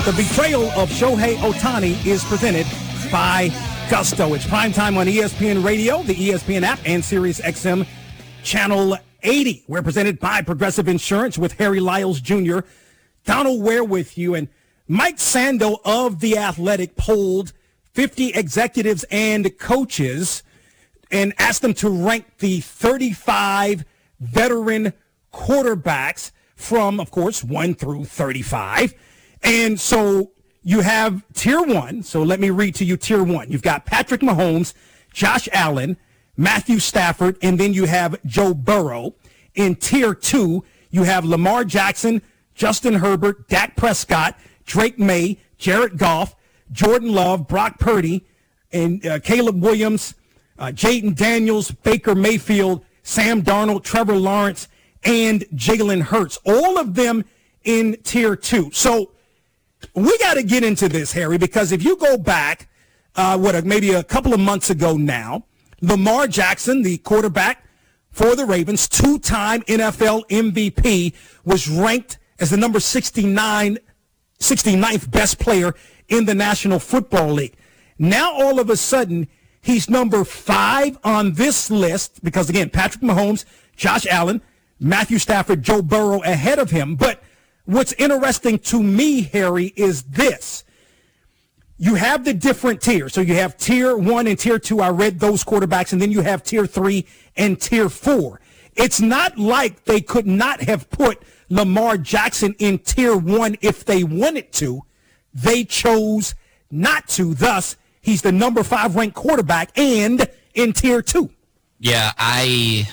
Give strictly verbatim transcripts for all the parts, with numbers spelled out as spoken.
The betrayal of Shohei Ohtani is presented by Gusto. It's primetime on E S P N Radio, the E S P N app, and Sirius X M Channel eighty. We're presented by Progressive Insurance with Harry Lyles Junior Donald Ware with you. And Mike Sando of The Athletic polled fifty executives and coaches and asked them to rank the thirty-five veteran quarterbacks from, of course, one through thirty-five. And so you have tier one. So let me read to you tier one. You've got Patrick Mahomes, Josh Allen, Matthew Stafford, and then you have Joe Burrow. In tier two, you have Lamar Jackson, Justin Herbert, Dak Prescott, Drake May, Jared Goff, Jordan Love, Brock Purdy, and uh, Caleb Williams, uh, Jaden Daniels, Baker Mayfield, Sam Darnold, Trevor Lawrence, and Jalen Hurts. All of them in tier two. So we got to get into this, Harry, because if you go back, uh, what, maybe a couple of months ago now, Lamar Jackson, the quarterback for the Ravens, two-time N F L M V P, was ranked as the number sixty-nine, sixty-ninth best player in the National Football League. Now, all of a sudden, he's number five on this list because, again, Patrick Mahomes, Josh Allen, Matthew Stafford, Joe Burrow ahead of him. But what's interesting to me, Harry, is this. You have the different tiers. So you have tier one and tier two. I read those quarterbacks. And then you have tier three and tier four. It's not like they could not have put Lamar Jackson in tier one if they wanted to. They chose not to. Thus, he's the number five ranked quarterback and in tier two. Yeah, I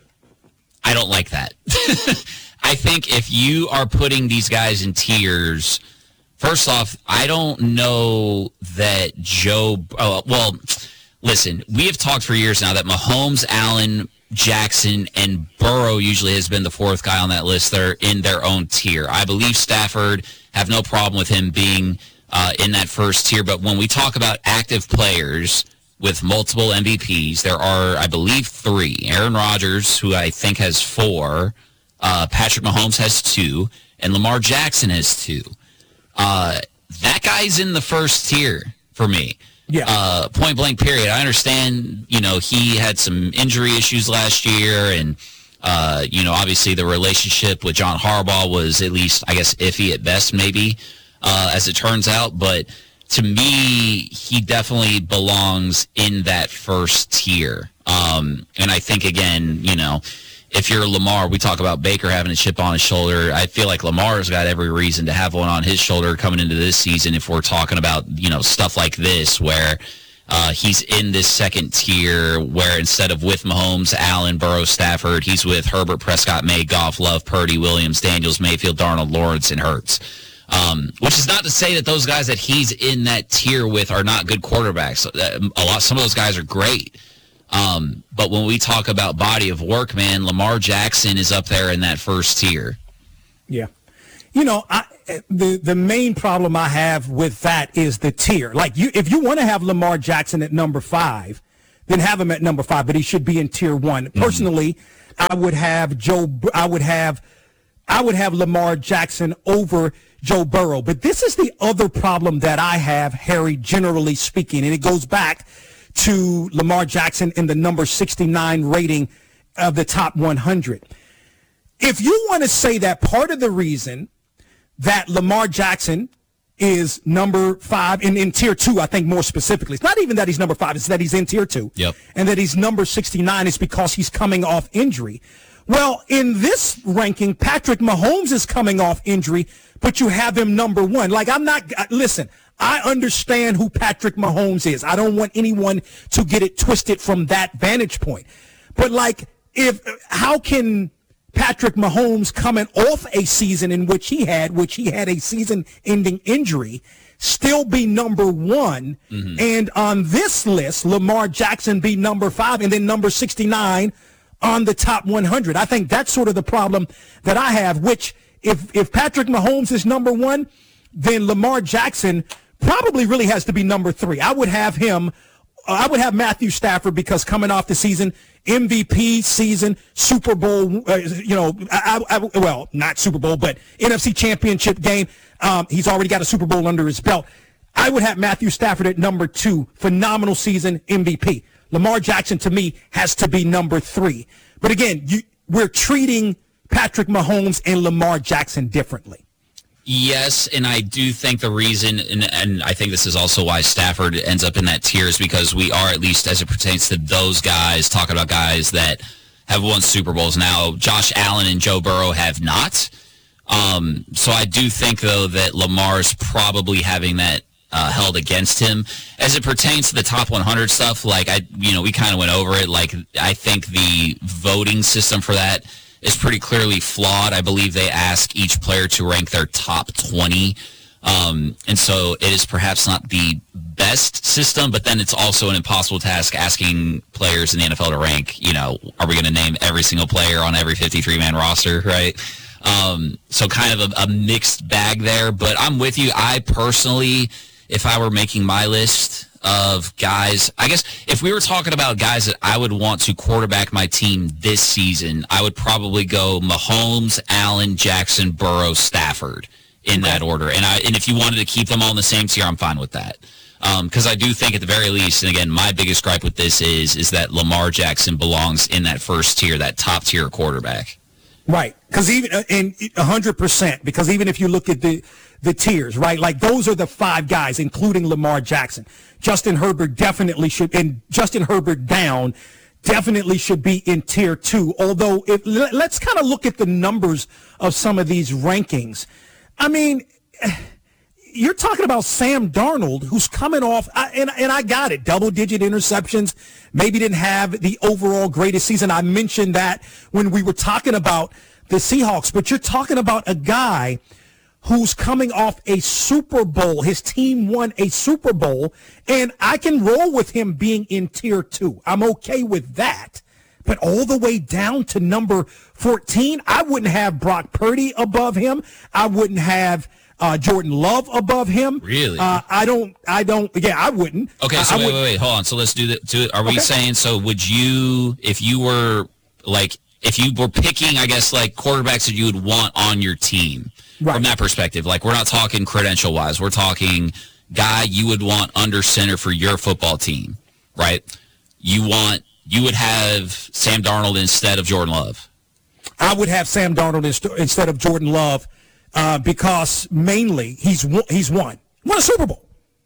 I don't like that. I think if you are putting these guys in tiers, first off, I don't know that Joe oh, well, listen, we have talked for years now that Mahomes, Allen, Jackson, and Burrow usually has been the fourth guy on that list. They're in their own tier. I believe Stafford, have no problem with him being uh, in that first tier. But when we talk about active players with multiple M V Ps, there are, I believe, three. Aaron Rodgers, who I think has four. Uh, Patrick Mahomes has two. And Lamar Jackson has two. Uh, that guy's in the first tier for me. Yeah. Uh, point blank period. I understand, you know, he had some injury issues last year, and, uh, you know, obviously the relationship with John Harbaugh was at least, I guess, iffy at best, maybe, uh, as it turns out. But to me, he definitely belongs in that first tier. Um, and I think, again, you know, if you're Lamar, we talk about Baker having a chip on his shoulder. I feel like Lamar's got every reason to have one on his shoulder coming into this season if we're talking about, you know, stuff like this where uh, he's in this second tier where instead of with Mahomes, Allen, Burrow, Stafford, he's with Herbert, Prescott, May, Goff, Love, Purdy, Williams, Daniels, Mayfield, Darnold, Lawrence, and Hurts. Um, which is not to say that those guys that he's in that tier with are not good quarterbacks. A lot, some of those guys are great. Um, but when we talk about body of work, man, Lamar Jackson is up there in that first tier. Yeah. You know, I, the the main problem I have with that is the tier. Like, you, if you want to have Lamar Jackson at number five, then have him at number five, but he should be in tier one. Mm-hmm. Personally, I would have Joe, I would have, I would have Lamar Jackson over Joe Burrow. But this is the other problem that I have, Harry, generally speaking, and it goes back to Lamar Jackson in the number sixty-nine rating of the top one hundred. If you want to say that part of the reason that Lamar Jackson is number five in, in tier two, I think more specifically, it's not even that he's number five, it's that he's in tier two. Yep. And that he's number sixty-nine is because he's coming off injury. Well, in this ranking, Patrick Mahomes is coming off injury, but you have him number one. Like, I'm not, listen, I understand who Patrick Mahomes is. I don't want anyone to get it twisted from that vantage point. But, like, if, how can Patrick Mahomes coming off a season in which he had, which he had a season-ending injury, still be number one, mm-hmm. and on this list, Lamar Jackson be number five, and then number sixty-nine on the top one hundred. I think that's sort of the problem that I have, which if if Patrick Mahomes is number one, then Lamar Jackson probably really has to be number three. I would have him I would have Matthew Stafford because coming off the season, M V P season, Super Bowl, uh, you know, I, I, well, not Super Bowl, but N F C Championship game. Um, he's already got a Super Bowl under his belt. I would have Matthew Stafford at number two, phenomenal season, M V P. Lamar Jackson, to me, has to be number three. But again, you, we're treating Patrick Mahomes and Lamar Jackson differently. Yes, and I do think the reason, and, and I think this is also why Stafford ends up in that tier, is because we are, at least as it pertains to those guys, talking about guys that have won Super Bowls. Now, Josh Allen and Joe Burrow have not. Um, so I do think, though, that Lamar's probably having that uh, held against him. As it pertains to the top one hundred stuff, like, I, you know, we kind of went over it. Like, I think the voting system for that is pretty clearly flawed. I believe they ask each player to rank their top twenty. Um, and so it is perhaps not the best system, but then it's also an impossible task asking players in the N F L to rank, you know, are we going to name every single player on every fifty-three man roster, right? Um, so kind of a, a mixed bag there, but I'm with you. I personally, if I were making my list of guys, I guess if we were talking about guys that I would want to quarterback my team this season, I would probably go Mahomes, Allen, Jackson, Burrow, Stafford in that order. And I, and if you wanted to keep them all in the same tier, I'm fine with that. Because um, I do think at the very least, and again, my biggest gripe with this is is that Lamar Jackson belongs in that first tier, that top tier quarterback. Right, because even in one hundred percent, because even if you look at the the tiers, right, like those are the five guys, including Lamar Jackson. Justin Herbert definitely should, and Justin Herbert down definitely should be in tier two. Although, if, let's kind of look at the numbers of some of these rankings. I mean, you're talking about Sam Darnold, who's coming off, and, and I got it, double-digit interceptions, maybe didn't have the overall greatest season. I mentioned that when we were talking about the Seahawks, but you're talking about a guy who's coming off a Super Bowl. His team won a Super Bowl, and I can roll with him being in tier two. I'm okay with that. But all the way down to number fourteen, I wouldn't have Brock Purdy above him. I wouldn't have uh, Jordan Love above him. Really? Uh, I don't, I don't, yeah, I wouldn't. Okay, so I, I wait, would, wait, wait, hold on. So let's do that. Do it. Are we okay. saying, so would you, if you were, like, if you were picking, I guess, like, quarterbacks that you would want on your team, right, from that perspective, like, we're not talking credential-wise. We're talking guy you would want under center for your football team, right? You want, you would have Sam Darnold instead of Jordan Love. I would have Sam Darnold inst- instead of Jordan Love uh, because mainly he's won, he's won. Won a Super Bowl.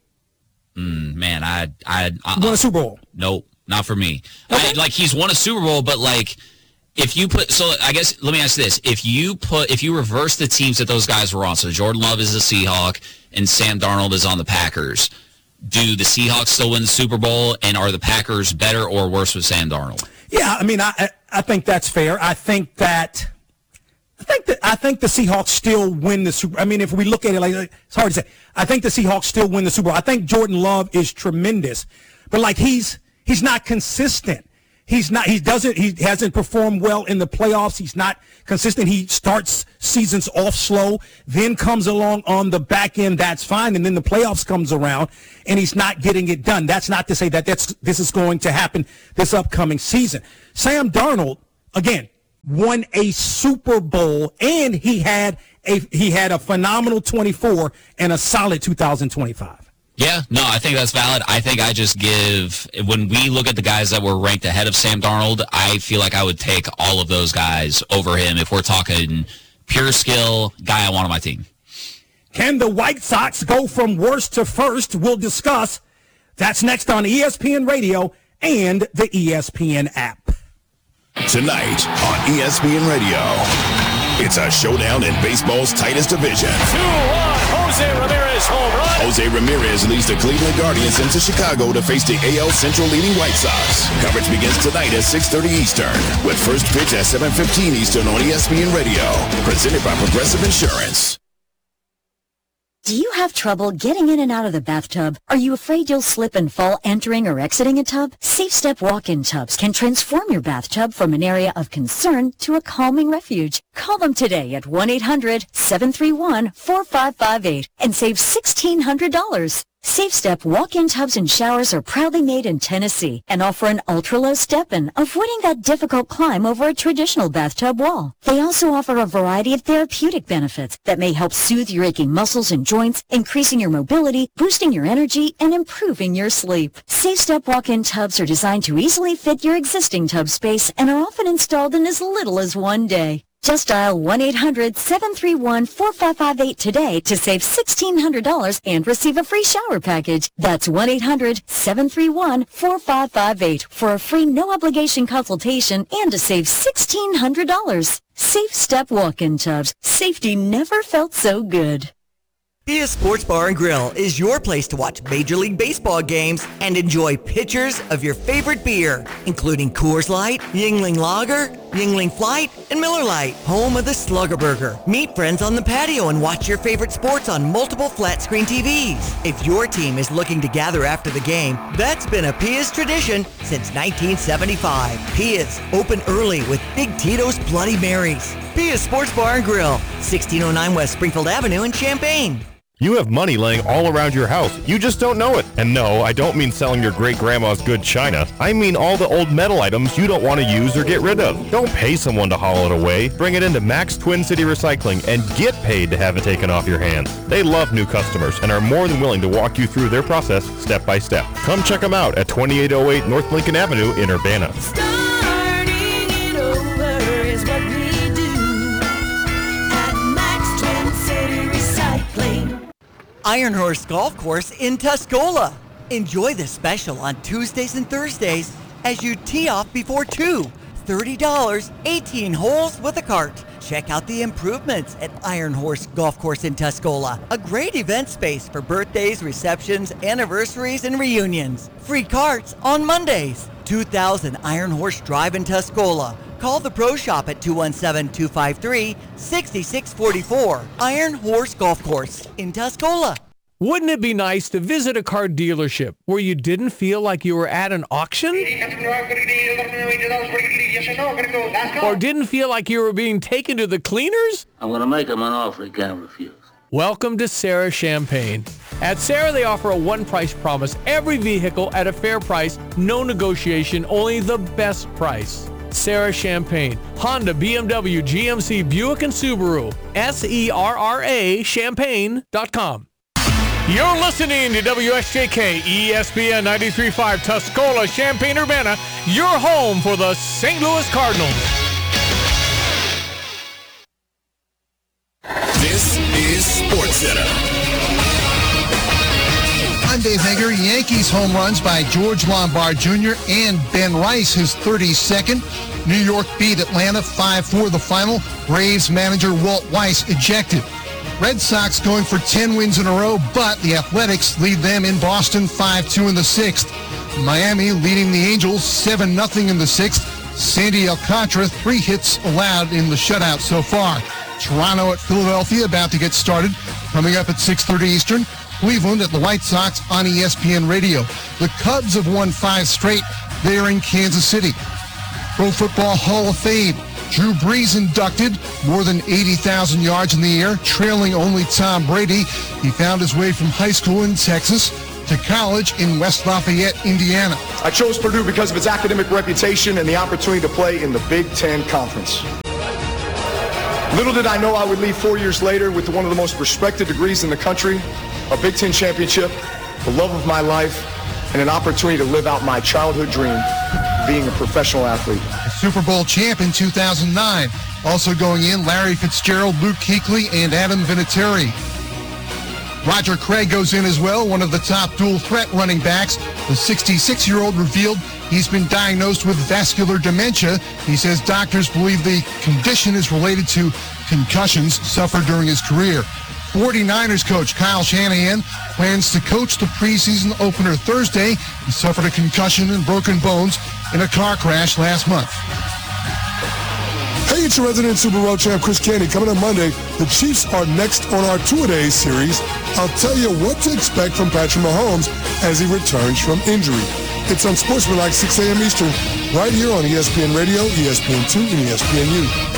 Mm, man, I... I, I won a Super Bowl. Nope, not for me. Okay. I, like, he's won a Super Bowl, but, like... If you put, so I guess, let me ask this. If you put, if you reverse the teams that those guys were on, so Jordan Love is the Seahawk and Sam Darnold is on the Packers, do the Seahawks still win the Super Bowl, and are the Packers better or worse with Sam Darnold? Yeah, I mean, I I think that's fair. I think that, I think that, I think the Seahawks still win the Super, I mean, if we look at it like, it's hard to say. I think the Seahawks still win the Super Bowl. I think Jordan Love is tremendous, but like he's, he's not consistent. He's not, he doesn't, he hasn't performed well in the playoffs. He's not consistent. He starts seasons off slow, then comes along on the back end. That's fine. And then the playoffs comes around and he's not getting it done. That's not to say that that's, this is going to happen this upcoming season. Sam Darnold, again, won a Super Bowl and he had a, he had a phenomenal twenty-four and a solid two thousand twenty-five. Yeah, no, I think that's valid. I think I just give, when we look at the guys that were ranked ahead of Sam Darnold, I feel like I would take all of those guys over him if we're talking pure skill, guy I want on my team. Can the White Sox go from worst to first? We'll discuss. That's next on E S P N Radio and the E S P N app. Tonight on E S P N Radio, it's a showdown in baseball's tightest division. two one, Jose Ramirez home run. Jose Ramirez leads the Cleveland Guardians into Chicago to face the A L Central leading White Sox. Coverage begins tonight at six thirty Eastern, with first pitch at seven fifteen Eastern on E S P N Radio. Presented by Progressive Insurance. Do you have trouble getting in and out of the bathtub? Are you afraid you'll slip and fall entering or exiting a tub? Safe Step walk-in tubs can transform your bathtub from an area of concern to a calming refuge. Call them today at one eight hundred seven three one four five five eight and save sixteen hundred dollars. SafeStep walk-in tubs and showers are proudly made in Tennessee and offer an ultra-low step-in, avoiding that difficult climb over a traditional bathtub wall. They also offer a variety of therapeutic benefits that may help soothe your aching muscles and joints, increasing your mobility, boosting your energy, and improving your sleep. SafeStep walk-in tubs are designed to easily fit your existing tub space and are often installed in as little as one day. Just dial one eight hundred seven three one four five five eight today to save sixteen hundred dollars and receive a free shower package. That's one eight hundred seven three one four five five eight for a free no-obligation consultation and to save sixteen hundred dollars. Safe Step walk-in tubs. Safety never felt so good. Pia Sports Bar and Grill is your place to watch Major League Baseball games and enjoy pitchers of your favorite beer, including Coors Light, Yuengling Lager, Yuengling Flight, and Miller Lite, home of the Slugger Burger. Meet friends on the patio and watch your favorite sports on multiple flat-screen T Vs. If your team is looking to gather after the game, that's been a Pia's tradition since nineteen seventy-five. Pia's, open early with Big Tito's Bloody Marys. Pia's Sports Bar and Grill, sixteen oh nine West Springfield Avenue in Champaign. You have money laying all around your house. You just don't know it. And no, I don't mean selling your great-grandma's good china. I mean all the old metal items you don't want to use or get rid of. Don't pay someone to haul it away. Bring it into Max Twin City Recycling and get paid to have it taken off your hands. They love new customers and are more than willing to walk you through their process step by step. Come check them out at twenty-eight oh eight North Lincoln Avenue in Urbana. Iron Horse Golf Course in Tuscola. Enjoy the special on Tuesdays and Thursdays as you tee off before two. thirty dollars, eighteen holes with a cart. Check out the improvements at Iron Horse Golf Course in Tuscola. A great event space for birthdays, receptions, anniversaries, and reunions. Free carts on Mondays. two thousand Iron Horse Drive in Tuscola. Call the Pro Shop at two one seven, two five three, six six four four. Iron Horse Golf Course in Tuscola. Wouldn't it be nice to visit a car dealership where you didn't feel like you were at an auction? Or didn't feel like you were being taken to the cleaners? I'm going to make him an offer he can't refuse. Welcome to Sarah Champagne. At Sarah, they offer a one-price promise. Every vehicle at a fair price, no negotiation, only the best price. Sarah Champagne, Honda, B M W, G M C, Buick, and Subaru. S E R R A Champagne dot com. You're listening to W S J K E S P N ninety-three point five Tuscola, Champaign, Urbana, your home for the Saint Louis Cardinals. This is SportsCenter. I'm Dave Hager. Yankees home runs by George Lombard Junior and Ben Rice, his thirty-second. New York beat Atlanta five four the final. Braves manager Walt Weiss ejected. Red Sox going for ten wins in a row, but the Athletics lead them in Boston five two in the sixth. Miami leading the Angels seven nothing in the sixth. Sandy Alcantara, three hits allowed in the shutout so far. Toronto at Philadelphia about to get started. Coming up at six thirty Eastern. Cleveland at the White Sox on E S P N Radio. The Cubs have won five straight. They're in Kansas City. Pro Football Hall of Fame. Drew Brees inducted, more than eighty thousand yards in the air, trailing only Tom Brady. He found his way from high school in Texas to college in West Lafayette, Indiana. I chose Purdue because of its academic reputation and the opportunity to play in the Big Ten Conference. Little did I know I would leave four years later with one of the most respected degrees in the country, a Big Ten championship, the love of my life, and an opportunity to live out my childhood dream, being a professional athlete. Super Bowl champ in two thousand nine. Also going in, Larry Fitzgerald, Luke Kuechly, and Adam Vinatieri. Roger Craig goes in as well, one of the top dual threat running backs. The sixty-six-year-old revealed he's been diagnosed with vascular dementia. He says doctors believe the condition is related to concussions suffered during his career. forty-niners coach Kyle Shanahan plans to coach the preseason opener Thursday. He suffered a concussion and broken bones in a car crash last month. Hey, it's your resident Super Bowl champ Chris Candy. Coming on Monday, the Chiefs are next on our two-a-days series. I'll tell you what to expect from Patrick Mahomes as he returns from injury. It's on Sportsmanlike, six a.m. Eastern, right here on E S P N Radio, E S P N two, and E S P N U.